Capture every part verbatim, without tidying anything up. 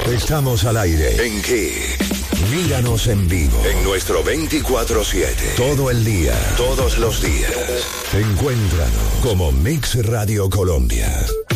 Estamos al aire. ¿En qué? Míranos en vivo. En nuestro veinticuatro siete. Todo el día. Todos los días. Encuéntranos como Mix Radio Colombia.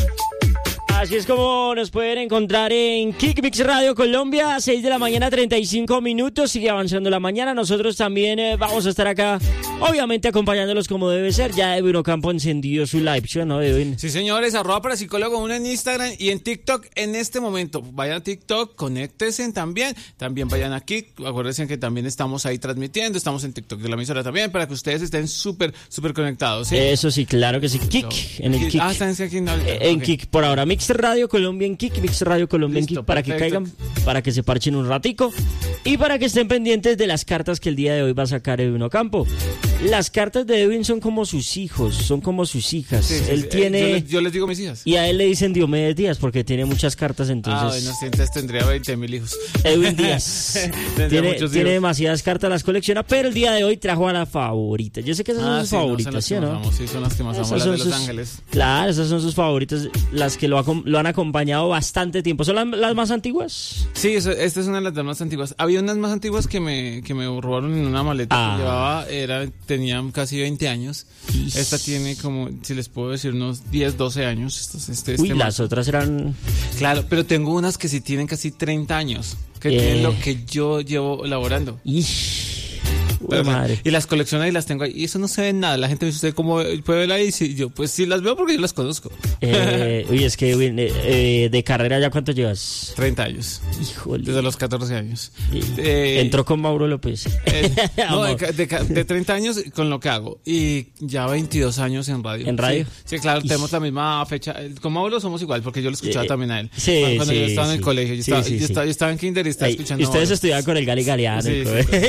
Así es como nos pueden encontrar en Kick Mix Radio Colombia, seis de la mañana, treinta y cinco minutos. Sigue avanzando la mañana. Nosotros también eh, vamos a estar acá, obviamente acompañándolos como debe ser. Ya Edwin Ocampo encendió su live show, ¿no, Edwin? Sí, señores, arroba para psicólogo uno en Instagram y en TikTok en este momento. Vayan a TikTok, conéctense también. También vayan a Kick. Acuérdense que también estamos ahí transmitiendo. Estamos en TikTok de la emisora también para que ustedes estén súper, súper conectados, ¿sí? Eso sí, claro que sí. Kick, no. en el Kick. Ah, están aquí. No, eh, en okay. Kick, por ahora. Mix Radio Colombia en Kick, Mix Radio Colombia Listo, en Kick, para perfecto. Que caigan, para que se parchen un ratico y para que estén pendientes de las cartas que el día de hoy va a sacar Edwin Ocampo. Las cartas de Edwin son como sus hijos, son como sus hijas. Sí, sí, él sí. tiene... Yo les, yo les digo mis hijas. Y a él le dicen Diomedes Díaz porque tiene muchas cartas, entonces... Ah, bueno, sí, entonces tendría veinte mil hijos. Edwin Díaz. tiene, tiene demasiadas cartas, las colecciona, pero el día de hoy trajo a la favorita. Yo sé que esas ah, son sus sí, favoritas, no, ¿sí o no? Sí, son las que más amo, las de Los sus, Ángeles. Claro, esas son sus favoritas, las que lo, ha, lo han acompañado bastante tiempo. ¿Son las, las más antiguas? Sí, eso, esta es una de las más antiguas. Había unas más antiguas que me, que me robaron en una maleta ah. que llevaba, era, tenían casi veinte años. Ish. Esta tiene como, si les puedo decir, unos diez, doce años. Este, este, Uy, este las mazo. Otras eran... Claro, pero tengo unas que sí tienen casi treinta años, que eh. tienen lo que yo llevo elaborando. Ish. Pero, madre. Y las colecciono y las tengo ahí. Y eso no se ve en nada. La gente me dice, ¿usted cómo puede verla ahí? Sí, yo, pues sí las veo porque yo las conozco. Eh, uy, es que eh, eh, de carrera, ¿ya cuánto llevas? treinta años. Híjole. Desde los catorce años. Eh, Entró con Mauro López. Eh, no, de, de, de treinta años con lo que hago. Y ya veintidós años en radio. ¿En radio? Sí, sí, claro, Ish. tenemos la misma fecha. Con Mauro somos igual porque yo lo escuchaba eh, también a él. Sí, cuando, cuando sí, yo estaba sí. en el colegio. Yo, sí, estaba, sí, yo, sí. estaba, yo estaba en kinder y estaba Ey, escuchando. Y ustedes Mauro. estudiaban con el Gali Galeano. Sí,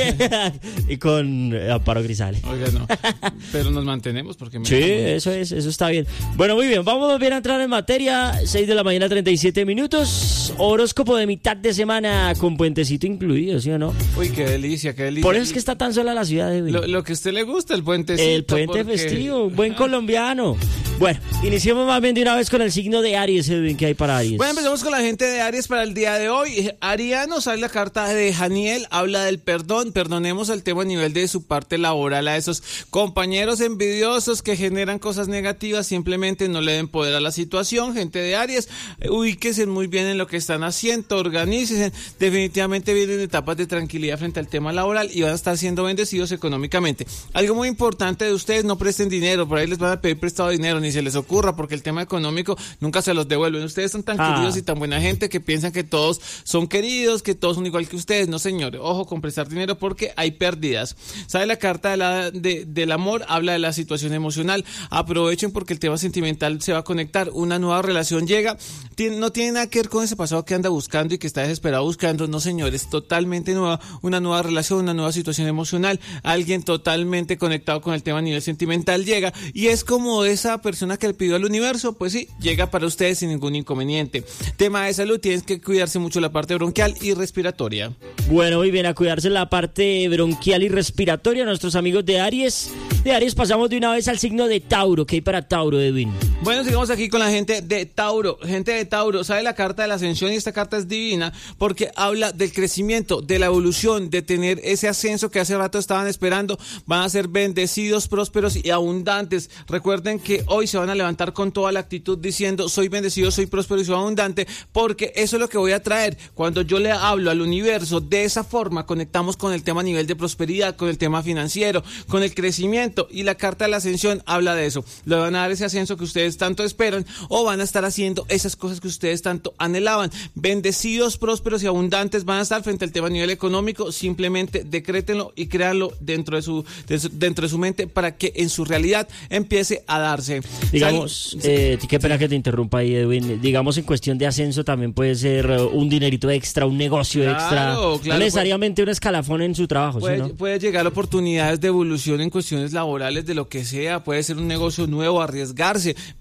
y, y con eh, Amparo Grisale. Oiga, no. Pero nos mantenemos porque... Me sí, eso es, eso está bien. Bueno, muy bien, vamos bien a entrar en materia. seis de la mañana, treinta y siete minutos. Horóscopo de mitad de semana con puentecito incluido, ¿sí o no? Uy, qué delicia, qué delicia. Por eso es que está tan sola la ciudad de hoy. Lo, lo que a usted le gusta, el puentecito. El puente porque... festivo, buen colombiano. Bueno, iniciemos más bien de una vez con el signo de Aries, Edwin, ¿qué hay para Aries? Bueno, empezamos con la gente de Aries para el día de hoy. Ariano, sale la carta de Janiel, habla del perdón. Perdonemos el tema a nivel de su parte laboral a esos compañeros envidiosos que generan cosas negativas, simplemente no le den poder a la situación. Gente de Aries, ubíquense muy bien en lo que están haciendo, organícense. Definitivamente vienen etapas de tranquilidad frente al tema laboral y van a estar siendo bendecidos económicamente. Algo muy importante de ustedes, no presten dinero, por ahí les van a pedir prestado dinero, ni se les ocurra, porque el tema económico nunca se los devuelven. Ustedes son tan ah. queridos y tan buena gente que piensan que todos son queridos, que todos son igual que ustedes. No, señores, ojo con prestar dinero porque hay pérdidas. ¿Sabe la carta de la, de, del amor? Habla de la situación emocional. Aprovechen porque el tema sentimental se va a conectar. Una nueva relación llega. Tien, no tiene nada que ver con ese pasado que anda buscando y que está desesperado buscando. No, señores, totalmente nueva. Una nueva relación, una nueva situación emocional. Alguien totalmente conectado con el tema a nivel sentimental llega. Y es como esa persona que le pidió al universo, pues sí, llega para ustedes sin ningún inconveniente. Tema de salud, tienes que cuidarse mucho la parte bronquial y respiratoria. Bueno, muy bien, a cuidarse la parte bronquial y respiratoria. Nuestros amigos de Aries. De Aries pasamos de una vez al signo de Tauro. ¿Qué hay para Tauro, Edwin? Bueno, sigamos aquí con la gente de Tauro. Gente de Tauro, sabe la carta de la ascensión y esta carta es divina porque habla del crecimiento, de la evolución, de tener ese ascenso que hace rato estaban esperando. Van a ser bendecidos, prósperos y abundantes. Recuerden que hoy se van a levantar con toda la actitud diciendo soy bendecido, soy próspero y soy abundante, porque eso es lo que voy a traer. Cuando yo le hablo al universo de esa forma, conectamos con el tema a nivel de prosperidad, con el tema financiero, con el crecimiento, y la carta de la ascensión habla de eso. Le van a dar ese ascenso que ustedes tanto esperan o van a estar haciendo esas cosas que ustedes tanto anhelaban. Bendecidos, prósperos y abundantes van a estar frente al tema a nivel económico. Simplemente decrétenlo y créanlo dentro de su, de su dentro de su mente para que en su realidad empiece a darse. Digamos, eh, qué pena que te interrumpa ahí, Edwin. Digamos, en cuestión de ascenso también puede ser un dinerito extra, un negocio claro, extra. Claro, no necesariamente un escalafón en su trabajo. Puede, ¿sí, no? puede llegar oportunidades de evolución en cuestiones laborales, de lo que sea. Puede ser un negocio nuevo, arriesgarse.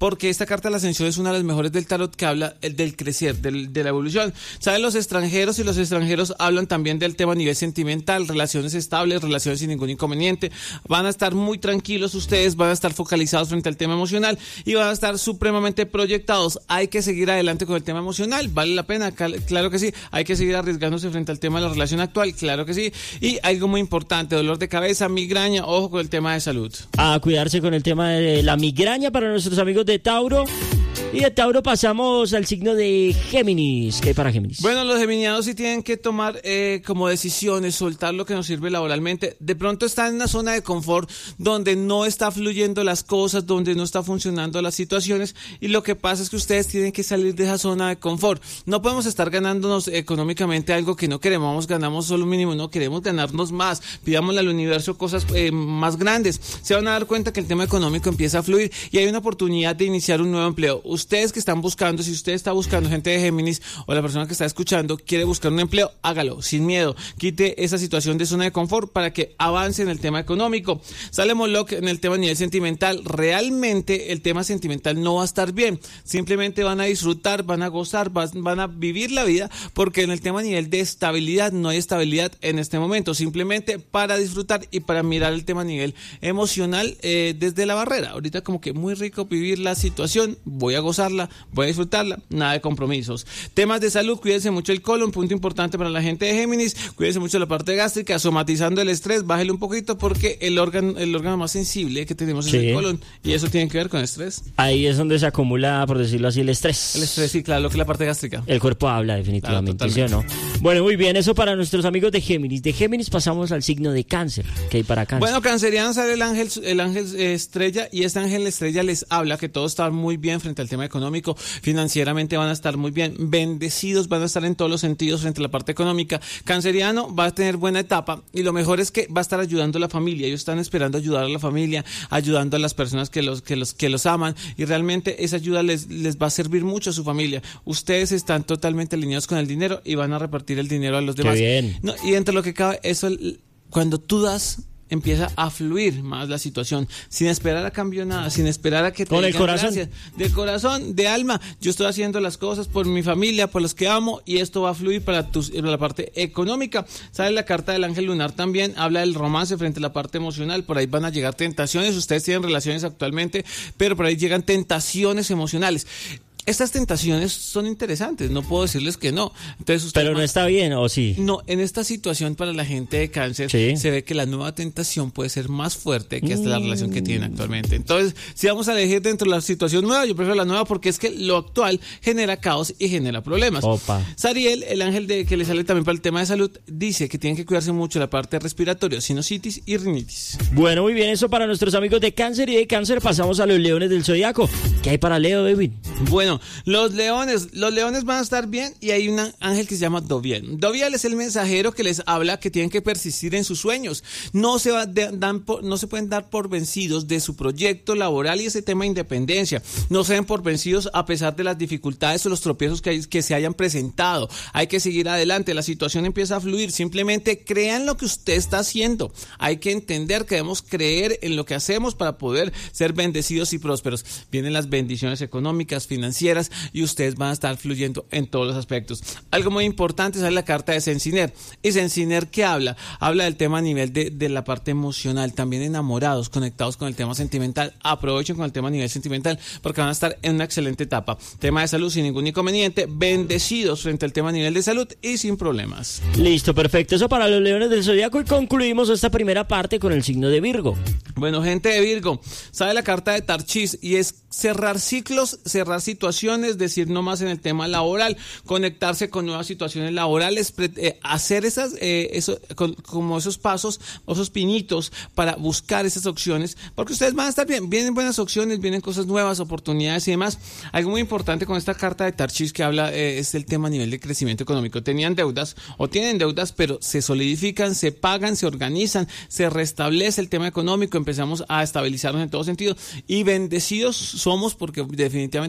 porque esta carta de la ascensión es una de las mejores del tarot, que habla del crecer, del, de la evolución. Saben los extranjeros, y los extranjeros hablan también del tema a nivel sentimental, relaciones estables, relaciones sin ningún inconveniente. Van a estar muy tranquilos ustedes, van a estar focalizados frente al tema emocional y van a estar supremamente proyectados. Hay que seguir adelante con el tema emocional, vale la pena, claro que sí. Hay que seguir arriesgándose frente al tema de la relación actual, claro que sí. Y algo muy importante, dolor de cabeza, migraña, ojo con el tema de salud. A cuidarse con el tema de la migraña para nuestros amigos de Tauro. Y de Tauro pasamos al signo de Géminis. ¿Qué hay para Géminis? Bueno, los geminianos sí tienen que tomar eh, como decisiones, soltar lo que nos sirve laboralmente. De pronto están en una zona de confort donde no está fluyendo las cosas, donde no está funcionando las situaciones, y lo que pasa es que ustedes tienen que salir de esa zona de confort. No podemos estar ganándonos económicamente algo que no queremos, Vamos, ganamos solo un mínimo, no queremos ganarnos más. Pidámosle al universo cosas eh, más grandes. Se van a dar cuenta que el tema económico empieza a fluir y hay una oportunidad de iniciar un nuevo empleo. Ustedes que están buscando, si usted está buscando, gente de Géminis, o la persona que está escuchando quiere buscar un empleo, hágalo sin miedo, quite esa situación de zona de confort para que avance en el tema económico. Sale Moloch en el tema a nivel sentimental. Realmente el tema sentimental no va a estar bien, simplemente van a disfrutar, van a gozar, van a vivir la vida, porque en el tema a nivel de estabilidad no hay estabilidad en este momento, simplemente para disfrutar y para mirar el tema a nivel emocional eh, desde la barrera. Ahorita como que muy rico vivir la situación, voy a gozarla, voy a disfrutarla, nada de compromisos. Temas de salud, cuídense mucho el colon, punto importante para la gente de Géminis, cuídense mucho la parte gástrica, somatizando el estrés, bájele un poquito porque el órgano, el órgano más sensible que tenemos sí. es el colon, y eso tiene que ver con estrés. Ahí es donde se acumula, por decirlo así, el estrés. El estrés, sí, claro, lo que es la parte gástrica. El cuerpo habla definitivamente, claro, ¿sí o no? Bueno, muy bien, eso para nuestros amigos de Géminis. De Géminis pasamos al signo de Cáncer. ¿Qué hay para Cáncer? Bueno, canceriano sale el ángel, el ángel estrella, y este ángel estrella les habla que todo está muy bien frente al tema económico, financieramente van a estar muy bien, bendecidos, van a estar en todos los sentidos frente a la parte económica. Canceriano va a tener buena etapa, y lo mejor es que va a estar ayudando a la familia. Ellos están esperando ayudar a la familia, ayudando a las personas que los, que los, que los aman, y realmente esa ayuda les, les va a servir mucho a su familia. Ustedes están totalmente alineados con el dinero y van a repartir el dinero a los demás. Qué bien. No, y entre lo que cabe, eso, cuando tú das, empieza a fluir más la situación, sin esperar a cambio nada, sin esperar a que te con digan el corazón, gracias. De corazón, de alma, yo estoy haciendo las cosas por mi familia, por los que amo, y esto va a fluir para, tus, para la parte económica. Sale la carta del ángel lunar también, habla del romance frente a la parte emocional. Por ahí van a llegar tentaciones, ustedes tienen relaciones actualmente, pero por ahí llegan tentaciones emocionales. Estas tentaciones son interesantes, no puedo decirles que no. Entonces, pero no está bien, ¿o sí? No, en esta situación para la gente de Cáncer, ¿sí? Se ve que la nueva tentación puede ser más fuerte que hasta mm. la relación que tienen actualmente. Entonces, si vamos a elegir dentro de la situación nueva, yo prefiero la nueva porque es que lo actual genera caos y genera problemas. Opa. Sariel, el ángel de que le sale también para el tema de salud, dice que tienen que cuidarse mucho la parte respiratoria, sinusitis y rinitis. Bueno, muy bien, eso para nuestros amigos de Cáncer. Y de Cáncer pasamos a los leones del zodiaco. ¿Qué hay para Leo, David? Bueno, los leones, los leones van a estar bien, y hay un ángel que se llama Doviel. Doviel es el mensajero que les habla que tienen que persistir en sus sueños. No se, va de, dan por, no se pueden dar por vencidos de su proyecto laboral y ese tema de independencia. No se den por vencidos a pesar de las dificultades o los tropiezos que, hay, que se hayan presentado. Hay que seguir adelante, la situación empieza a fluir. Simplemente crean lo que usted está haciendo. Hay que entender que debemos creer en lo que hacemos para poder ser bendecidos y prósperos. Vienen las bendiciones económicas, financieras, y ustedes van a estar fluyendo en todos los aspectos. Algo muy importante es la carta de Cenciner. ¿Y Cenciner qué habla? Habla del tema a nivel de, de la parte emocional, también enamorados, conectados con el tema sentimental. Aprovechen con el tema a nivel sentimental porque van a estar en una excelente etapa. Tema de salud sin ningún inconveniente, bendecidos frente al tema a nivel de salud y sin problemas. Listo, perfecto. Eso para los leones del zodiaco, y concluimos esta primera parte con el signo de Virgo. Bueno, gente de Virgo, sale la carta de Tarchis y es cerrar ciclos, cerrar situaciones, decir no más en el tema laboral, conectarse con nuevas situaciones laborales, eh, hacer esas, eh, eso, con, como esos pasos, esos pinitos para buscar esas opciones, porque ustedes van a estar bien, vienen buenas opciones, vienen cosas nuevas, oportunidades y demás. Algo muy importante con esta carta de Tarchis que habla eh, es el tema a nivel de crecimiento económico. Tenían deudas o tienen deudas, pero se solidifican, se pagan, se organizan, se restablece el tema económico, empezamos a estabilizarnos en todo sentido y bendecidos somos porque definitivamente, gente de Virgo,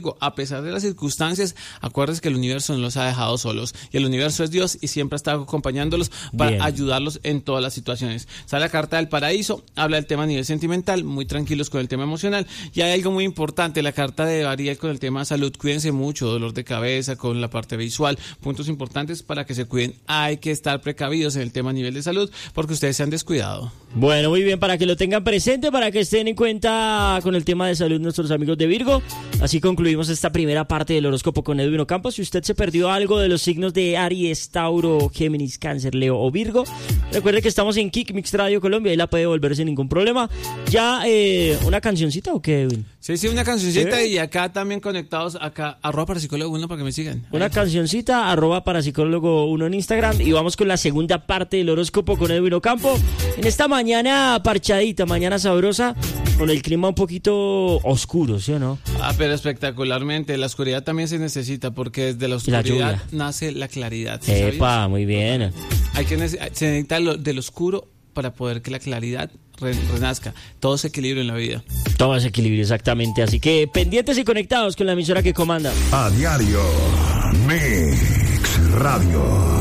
Virgo, a pesar de las circunstancias, acuérdense que el universo no los ha dejado solos. Y el universo es Dios y siempre ha estado acompañándolos para Bien. ayudarlos en todas las situaciones. Sale la carta del paraíso, habla del tema a nivel sentimental, muy tranquilos con el tema emocional. Y hay algo muy importante, la carta de Ariel con el tema salud. Cuídense mucho, dolor de cabeza, con la parte visual. Puntos importantes para que se cuiden. Hay que estar precavidos en el tema a nivel de salud porque ustedes se han descuidado. Bueno, muy bien, para que lo tengan presente, para que estén en cuenta con el tema de salud nuestros amigos de Virgo. Así concluimos esta primera parte del horóscopo con Edwin Ocampo. Si usted se perdió algo de los signos de Aries, Tauro, Géminis, Cáncer, Leo o Virgo, recuerde que estamos en Kick Mix Radio Colombia y la puede volver sin ningún problema. ¿Ya eh, una cancioncita o qué, Edwin? Sí, sí, una cancioncita. ¿Sí? Y acá también conectados, acá, arroba parapsicólogo uno para que me sigan. Una Ahí. cancioncita, arroba parapsicólogo uno en Instagram. Y vamos con la segunda parte del horóscopo con Edwin Ocampo. En esta mañana parchadita, mañana sabrosa, con el clima un poquito oscuro, ¿sí o no? Ah, pero espectacularmente. La oscuridad también se necesita porque desde la oscuridad la nace la claridad. ¿Sí Epa, sabías? Muy bien. Hay que se necesita lo, del oscuro para poder que la claridad re, renazca. Todo es equilibrio en la vida. Todo es equilibrio, exactamente. Así que pendientes y conectados con la emisora que comanda. A diario, Mix Radio.